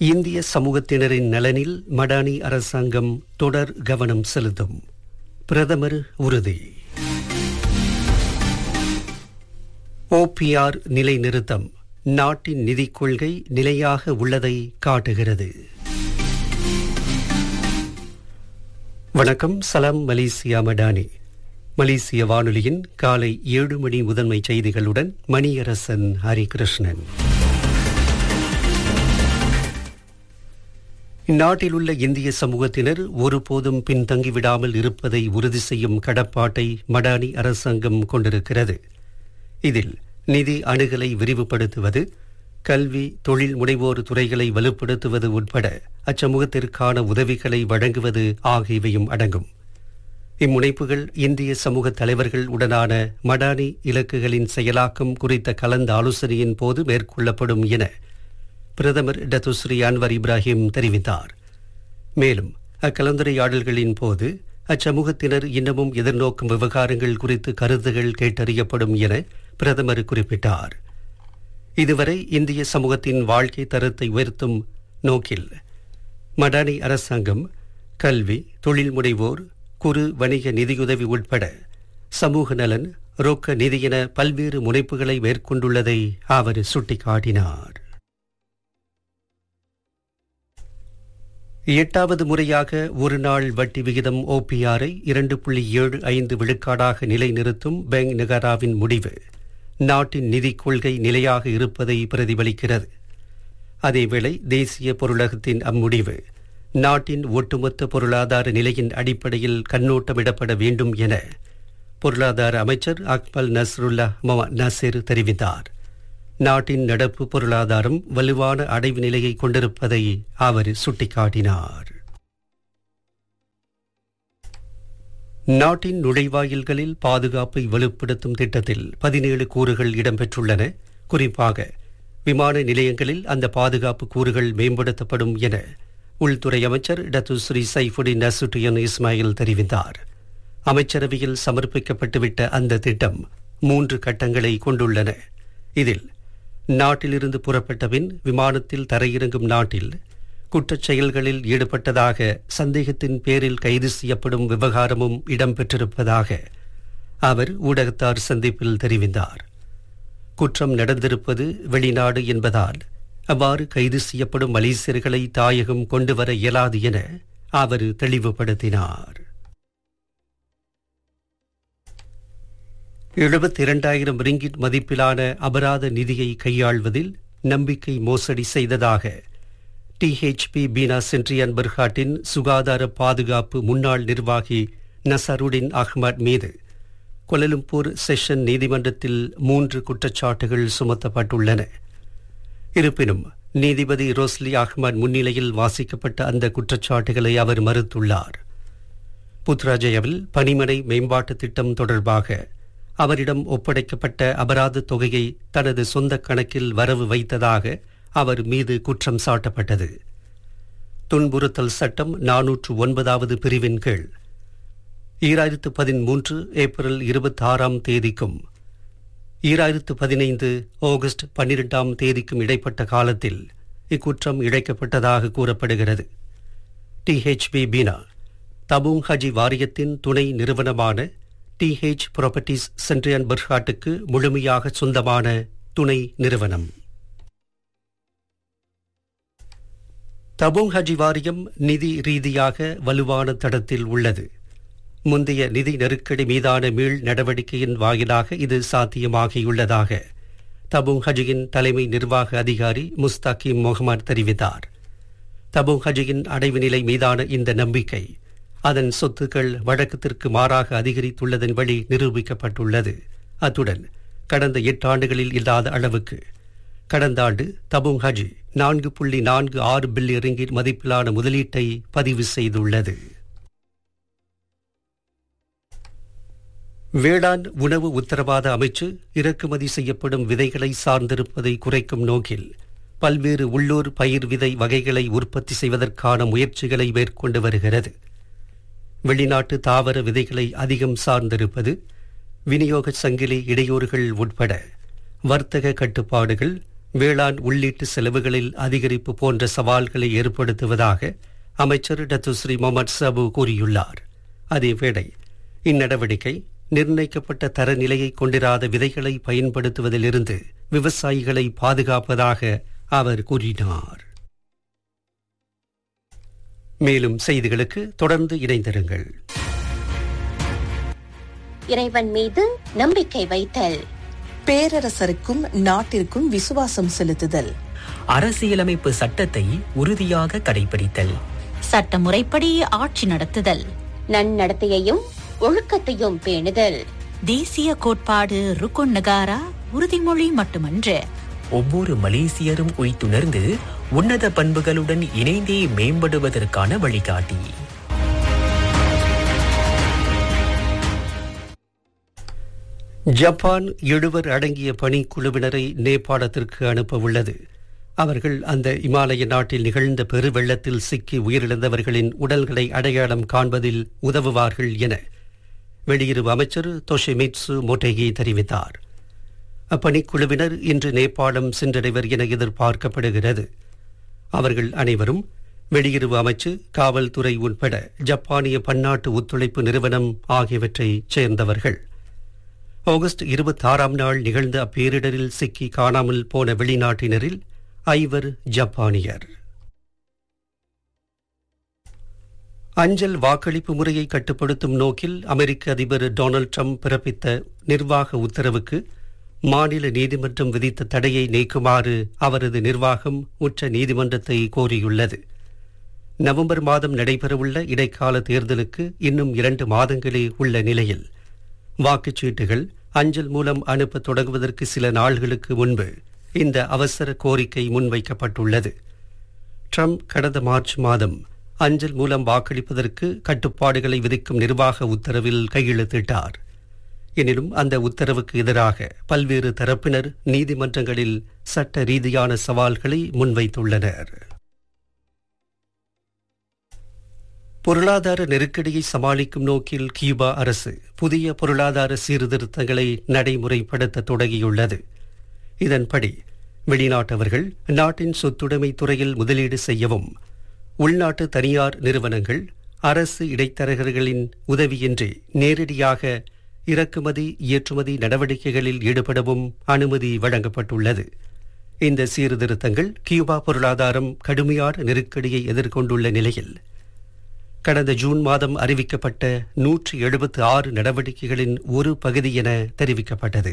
இந்திய சமூகத்தினரின் நலனில் மடானி அரசாங்கம் தொடர் கவனம் செலுத்தும். பிரதமர் உறுதி. OPR நிலைநிறுத்தம் நாட்டின் நிதிக் கொள்கை நிலையாக உள்ளதை காட்டுகிறது. வணக்கம். சலாம் மலேசியா மடானி. மலேசிய வானொலியின் காலை 7 மணி முதன்மை செய்திகளுடன் மணியரசன் ஹரிகிருஷ்ணன். இந்நாட்டில் உள்ள இந்திய சமூகத்தினர் ஒருபோதும் பின்தங்கிவிடாமல் இருப்பதை உறுதி செய்யும் கடப்பாட்டை மடானி அரசாங்கம் கொண்டிருக்கிறது. இதில் நிதி அணுகலை விரிவுபடுத்துவது, கல்வி, தொழில் முனைவோர் துறைகளை வலுப்படுத்துவது உட்பட அச்சமூகத்திற்கான உதவிகளை வழங்குவது ஆகியவையும் அடங்கும். இம்முனைப்புகள் இந்திய சமூக தலைவர்கள் உடனான மடானி இலக்குகளின் செயலாக்கம் குறித்த கலந்த ஆலோசனையின் போது மேற்கொள்ளப்படும் என பிரதமர் டத்துஸ்ரீ அன்வர் இப்ராஹிம் தெரிவித்தார். மேலும் அக்கலந்துரையாடல்களின் போது அச்சமூகத்தினர் இன்னமும் எதிர்நோக்கும் விவகாரங்கள் குறித்து கருத்துகள் கேட்டறியப்படும் என பிரதமர் குறிப்பிட்டார். இதுவரை இந்திய சமூகத்தின் வாழ்க்கை தரத்தை உயர்த்தும் நோக்கில் மடானி அரசாங்கம் கல்வி, தொழில் முனைவோர், குறு வணிக நிதியுதவி உட்பட சமூக நலன், ரொக்க நிதி என பல்வேறு முனைப்புகளை மேற்கொண்டுள்ளதை அவர் சுட்டிக்காட்டினார். 8வது முறையாக ஒருநாள் வட்டி விகிதம் OPR-ஐ 2.75 விழுக்காடாக நிலைநிறுத்தும் பேங்க் நெகாராவின் முடிவு நாட்டின் நிதிக் கொள்கை நிலையாக இருப்பதை பிரதிபலிக்கிறது. அதேவேளை தேசிய பொருளகத்தின் அம்முடிவு நாட்டின் ஒட்டுமொத்த பொருளாதார நிலையின் அடிப்படையில் கண்ணோட்டமிடப்பட வேண்டும் என பொருளாதார அமைச்சர் அக்மல் நஸ்ருல்லா நசீர் தெரிவித்தார். நாட்டின் நடப்பு பொருளாதாரம் வலுவான அடைவு நிலையை கொண்டிருப்பதை அவர் சுட்டிக்காட்டினார். நாட்டின் நுழைவாயில்களில் பாதுகாப்பை வலுப்படுத்தும் திட்டத்தில் 17 கூறுகள் இடம்பெற்றுள்ளன. குறிப்பாக விமான நிலையங்களில் அந்த பாதுகாப்பு கூறுகள் மேம்படுத்தப்படும் என உள்துறை அமைச்சர் டத்துஸ்ரீ சைஃபுடின் நசுட்டியன் இஸ்மாயில் தெரிவித்தார். அமைச்சரவையில் சமர்ப்பிக்கப்பட்டுவிட்ட அந்த திட்டம் 3 கட்டங்களை கொண்டுள்ளன. இதில் நாட்டிலிருந்து புறப்பட்ட பின் விமானத்தில் தரையிறங்கும் நாட்டில் குற்றச் செயல்களில் ஈடுபட்டதாக சந்தேகத்தின் பேரில் கைது செய்யப்படும் விவகாரமும் இடம்பெற்றிருப்பதாக அவர் ஊடகத்தார் சந்திப்பில் தெரிவித்தார். குற்றம் நடந்திருப்பது வெளிநாடு என்பதால் அவ்வாறு கைது செய்யப்படும் மலேசியர்களை தாயகம் கொண்டுவர இயலாது என அவர் தெளிவுபடுத்தினார். 72,000 ரிங்கிட் மதிப்பிலான அபராத நிதியை கையாள்வதில் நம்பிக்கை மோசடி செய்ததாக THP பீனா சென்ட்ரியன் பர்ஹாட்டின் சுகாதார பாதுகாப்பு முன்னாள் நிர்வாகி நசருடின் அஹ்மத் மீது கோலாலம்பூர் செஷன் நீதிமன்றத்தில் 3 குற்றச்சாட்டுகள் சுமத்தப்பட்டுள்ளன. இருப்பினும் நீதிபதி ரோஸ்லி அஹ்மத் முன்னிலையில் வாசிக்கப்பட்ட அந்த குற்றச்சாட்டுகளை அவர் மறுத்துள்ளார். புத்ராஜயாவில் பணிமனை மேம்பாட்டு திட்டம் தொடர்பாக அவரிடம் ஒப்படைக்கப்பட்ட அபராத தொகையை தனது சொந்த கணக்கில் வரவு வைத்ததாக அவர் மீது குற்றம் சாட்டப்பட்டது. துன்புறுத்தல் சட்டம் 409வது பிரிவின் கீழ் 2013 ஏப்ரல் 26ஆம் தேதிக்கும் 2015 ஆகஸ்ட் 12ஆம் தேதிக்கும் இடைப்பட்ட காலத்தில் இக்குற்றம் இழைக்கப்பட்டதாக கூறப்படுகிறது. THP பீனா தபூங் ஹஜி வாரியத்தின் துணை நிறுவனமான TH ப்ராப்பர்ட்டிஸ் சென்ட்ரியன் பர்ஹாட்டுக்கு முழுமையாக சொந்தமான துணை நிறுவனம். தபூங் ஹஜி வாரியம் நிதி ரீதியாக வலுவான தடத்தில் உள்ளது. முந்தைய நிதி நெருக்கடி மீதான மீள் நடவடிக்கையின் வாயிலாக இது சாத்தியமாகியுள்ளதாக தபூங் ஹஜியின் தலைமை நிர்வாக அதிகாரி முஸ்தாகிம் முகமது தெரிவித்தார். தபூங் ஹஜியின் அடைவு நிலை மீதான இந்த நம்பிக்கை அதன் சொத்துக்கள் வழக்கத்திற்கு மாறாக அதிகரித்துள்ளதன் வழி நிரூபிக்கப்பட்டுள்ளது. அத்துடன் கடந்த 8 ஆண்டுகளில் இல்லாத அளவுக்கு கடந்த ஆண்டு தபூங் ஹஜி 4.46 பில்லியன் ரிங்கிட் மதிப்பிலான முதலீட்டை பதிவு செய்துள்ளது. வேளாண் உணவு உத்தரவாத அமைச்சு இறக்குமதி செய்யப்படும் விதைகளை சார்ந்திருப்பதை குறைக்கும் நோக்கில் பல்வேறு உள்ளூர் பயிர் விதை வகைகளை உற்பத்தி செய்வதற்கான முயற்சிகளை மேற்கொண்டு வருகிறது. வெளிநாட்டு தாவர விதைகளை அதிகம் சார்ந்திருப்பது, விநியோக சங்கிலி இடையூறுகள் உட்பட வர்த்தக கட்டுப்பாடுகள், வேளாண் உள்ளீட்டு செலவுகளில் அதிகரிப்பு போன்ற சவால்களை ஏற்படுத்துவதாக அமைச்சர் டத்துஸ்ரீ முகமது சபு கூறியுள்ளார். அதேவேளை இந்நடவடிக்கை நிர்ணயிக்கப்பட்ட தரநிலையை கொண்டிராத விதைகளை பயன்படுத்துவதிலிருந்து விவசாயிகளை பாதுகாப்பதாக அவர் கூறினார். மேலும் செய்திகளுக்கு தொடர்ந்து இணைந்திருங்கள். இறைவன் மீது நம்பிக்கை வைத்தல், பேரரசருக்கும் நாட்டிற்கும் விசுவாசம் செலுத்துதல், அரசியலமைப்பு சட்டத்தை உறுதியாக கடைபிடித்தல், சட்ட முறைப்படி ஆட்சி நடத்துதல், நன்னடத்தையையும் ஒழுக்கத்தையும் பேணுதல், தேசிய கோட்பாடு ருக்குன் நகாரா உறுதிமொழி மட்டுமன்று, ஒவ்வொரு மலேசியரும் உய்த்துணர்ந்து உன்னத பண்புகளுடன் இணைந்தே மேம்படுவதற்கான வழிகாட்டி. ஜப்பான் 7 அடங்கிய பணிக்குழுவினரை நேபாளத்திற்கு அனுப்ப உள்ளது. அவர்கள் அந்த இமாலய நாட்டில் நிகழ்ந்த பெருவெள்ளத்தில் சிக்கி உயிரிழந்தவர்களின் உடல்களை அடையாளம் காண்பதில் உதவுவார்கள் என வெளியுறவு அமைச்சர் தொஷிமிட்சு மொட்டேகி தெரிவித்தார். அப்பணிக்குழுவினர் இன்று நேபாளம் சென்றடைவர் என எதிர்பார்க்கப்படுகிறது. அவர்கள் அனைவரும் வெளியுறவு அமைச்சு, காவல்துறை உட்பட ஜப்பானிய பன்னாட்டு ஒத்துழைப்பு நிறுவனம் ஆகியவற்றைச் சேர்ந்தவர்கள். ஆகஸ்ட் 26ஆம் நாள் நிகழ்ந்த அப்பேரிடரில் சிக்கி காணாமல் போன வெளிநாட்டினரில் 5 ஜப்பானியர். அஞ்சல் வாக்களிப்பு முறையை கட்டுப்படுத்தும் நோக்கில் அமெரிக்க அதிபர் டொனால்ட் ட்ரம்ப் பிறப்பித்த நிர்வாக உத்தரவுக்கு மாநில நீதிமன்றம் விதித்த தடையை நீக்குமாறு அவரது நிர்வாகம் உச்ச நீதிமன்றத்தை கோரியுள்ளது. நவம்பர் மாதம் நடைபெறவுள்ள இடைக்கால தேர்தலுக்கு இன்னும் 2 மாதங்களே உள்ள நிலையில் வாக்குச்சீட்டுகள் அஞ்சல் மூலம் அனுப்ப தொடங்குவதற்கு சில நாள்களுக்கு முன்பு இந்த அவசர கோரிக்கை முன்வைக்கப்பட்டுள்ளது. ட்ரம்ப் கடந்த மார்ச் மாதம் அஞ்சல் மூலம் வாக்களிப்பதற்கு கட்டுப்பாடுகளை விதிக்கும் நிர்வாக உத்தரவில் கையெழுத்திட்டார். எனினும் அந்த உத்தரவுக்கு எதிராக பல்வேறு தரப்பினர் நீதிமன்றங்களில் சட்ட ரீதியான சவால்களை முன்வைத்துள்ளனர். பொருளாதார நெருக்கடியை சமாளிக்கும் நோக்கில் கியூபா அரசு புதிய பொருளாதார சீர்திருத்தங்களை நடைமுறைப்படுத்த தொடங்கியுள்ளது. இதன்படி வெளிநாட்டவர்கள் நாட்டின் சொத்துடைமை துறையில் முதலீடு செய்யவும், உள்நாட்டு தனியார் நிறுவனங்கள் அரசு இடைத்தரகர்களின் உதவியின்றி நேரடியாக இறக்குமதி ஏற்றுமதி நடவடிக்கைகளில் ஈடுபடவும் அனுமதி வழங்கப்பட்டுள்ளது. இந்த சீர்திருத்தங்கள் கியூபா பொருளாதாரம் கடுமையான நெருக்கடியை எதிர்கொண்டுள்ள நிலையில் கடந்த ஜூன் மாதம் அறிவிக்கப்பட்ட 176 நடவடிக்கைகளின் ஒரு பகுதி என தெரிவிக்கப்பட்டது.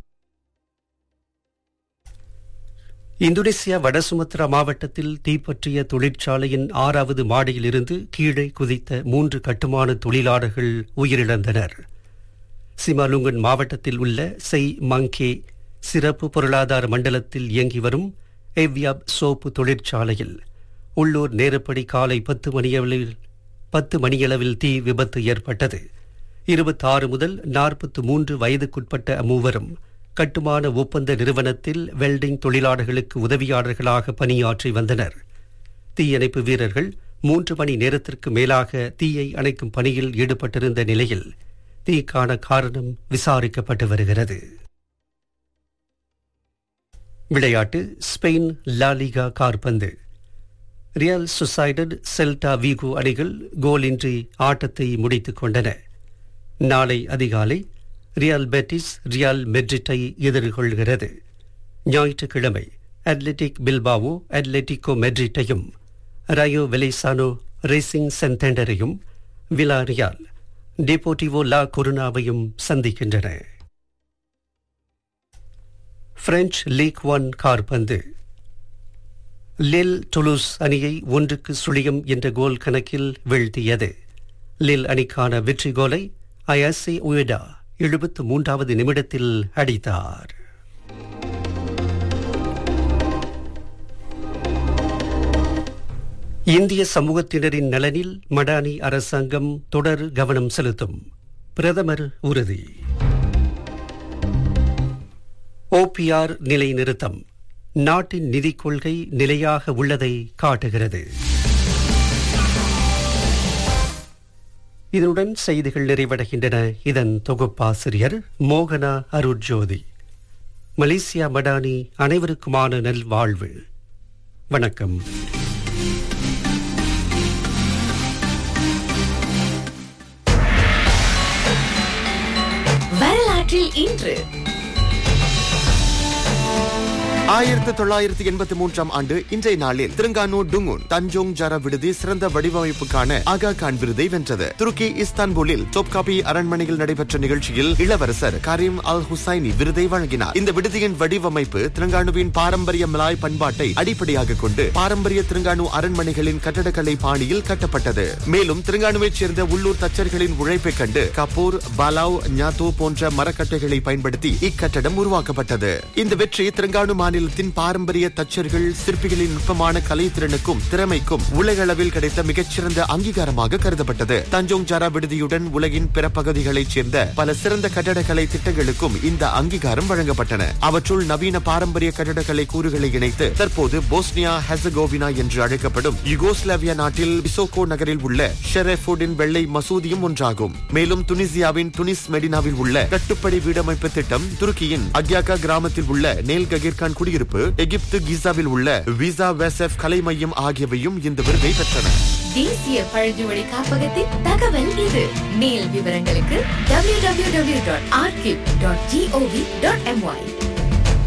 இந்தோனேசியா வடசுமத்ரா மாவட்டத்தில் தீப்பற்றிய தொழிற்சாலையின் 6வது மாடியிலிருந்து கீழே குதித்த 3 கட்டுமான தொழிலாளர்கள் உயிரிழந்தனர். சிமாலுங்கன் மாவட்டத்தில் உள்ள செய் மங்கே சிறப்பு பொருளாதார மண்டலத்தில் இயங்கி வரும் எவ்யாப் சோப்பு தொழிற்சாலையில் உள்ளூர் நேரப்படி காலை 10 மணியளவில் தீ விபத்து ஏற்பட்டது. 26 முதல் 43 வயதுக்குட்பட்ட மூவரும் கட்டுமான ஒப்பந்த நிறுவனத்தில் வெல்டிங் தொழிலாளர்களுக்கு உதவியாளர்களாக பணியாற்றி வந்தனர். தீயணைப்பு வீரர்கள் 3 மணி நேரத்திற்கு மேலாக தீயை அணைக்கும் பணியில் ஈடுபட்டிருந்த நிலையில் தீக்கான காரணம் விசாரிக்கப்பட்டு வருகிறது. விளையாட்டு. ஸ்பெயின் லா லிகா கால்பந்து. ரியல் சொசைடட் செல்டா வீகோ அணிகள் கோலின்றி ஆட்டத்தை முடித்துக் கொண்டன. நாளை அதிகாலை ரியல் பெட்டிஸ் ரியல் மெட்ரிட்டை எதிர்கொள்கிறது. ஞாயிற்றுக்கிழமை அத்லெட்டிக் பில்பாவோ அத்லெட்டிகோ மெட்ரிட்டையும், ரயோ வெலேசானோ ரேசிங் சென்டெண்டரையும், விலாரியால் டெபோர்டிவோ லா கொருனாவையும் சந்திக்கின்றன. பிரெஞ்சு லீக் 1 கால்பந்து. லில் டுலூஸ் அணியை 1-0 என்ற கோல் கணக்கில் வீழ்த்தியது. லில் அணிக்கான வெற்றி கோலை அயாசி உயடா 73வது நிமிடத்தில் அடித்தார். இந்திய சமூகத்தினரின் நலனில் மடானி அரசாங்கம் தொடர் கவனம் செலுத்தும், பிரதமர் உறுதி. ஓபிஆர் நிலைநிறுத்தம் நாட்டின் நிதிக் கொள்கை நிலையாக உள்ளதை காட்டுகிறது. இதனுடன் செய்திகள் நிறைவடைகின்றன. இதன் தொகுப்பாசிரியர் மோகனா அருட்ஜோதி. மலேசியா மடானி அனைவருக்குமான நல்வாழ்வு. வணக்கம். வரலாற்றில் இன்று 1983 ஆண்டு இன்றைய நாளில் திருங்கானு டுங்குன் தஞ்சோங் ஜாரா விடுதி சிறந்த வடிவமைப்புக்கான ஆகா கான் விருதை வென்றது. துருக்கி இஸ்தான்புலில் டோப்காபி அரண்மனையில் நடைபெற்ற நிகழ்ச்சியில் இளவரசர் கரீம் அல் ஹுசைனி விருதை வழங்கினார். இந்த விடுதியின் வடிவமைப்பு திருங்கானுவின் பாரம்பரிய மலாய் பண்பாட்டை அடிப்படையாக கொண்டு பாரம்பரிய திருங்கானு அரண்மனைகளின் கட்டடக்கலை பாணியில் கட்டப்பட்டது. மேலும் திருங்கானுவைச் சேர்ந்த உள்ளூர் தச்சர்களின் உழைப்பை கண்டு கபூர், பாலாவ், ஞாத்தோ போன்ற மரக்கட்டைகளை பயன்படுத்தி இக்கட்டடம் உருவாக்கப்பட்டது. இந்த வெற்றி திருங்கானு மாநிலத்தின் பாரம்பரிய தச்சர்கள், சிற்பிகளின் நுட்பமான கலைத்திறனுக்கும் திறமைக்கும் உலக அளவில் கிடைத்த மிகச்சிறந்த அங்கீகாரமாக கருதப்பட்டது. தஞ்சோங் ஜாரா விடுதியுடன் உலகின் பிற பகுதிகளைச் சேர்ந்த பல சிறந்த கட்டடக்கலை திட்டங்களுக்கும் இந்த அங்கீகாரம் வழங்கப்பட்டன. அவற்றுள் நவீன பாரம்பரிய கட்டடக்கலை கூறுகளை இணைத்து தற்போது போஸ்னியா ஹெர்சகோவினா என்று அழைக்கப்படும் யுகோஸ்லாவியா நாட்டில் பிசோகோ நகரில் உள்ள ஷெரெஃபோர்டின் வெள்ளை மசூதியும் ஒன்றாகும். மேலும் துனிசியாவின் துனிஸ் மெடினாவில் உள்ள கட்டுப்படி வீடமைப்பு திட்டம், துருக்கியின் அக்யாகா கிராமத்தில் உள்ள நேல் ககிர்கான் குடியிருப்பு, எகிப்து கிசாவில் உள்ள விசா வெசெஃப் கலை மையம் ஆகியவையும் இந்த விருதை பெற்றன. தேசிய பழங்குடி காப்பகத்தின் தகவல் இது. மேல் விவரங்களுக்கு www.archive.gov.my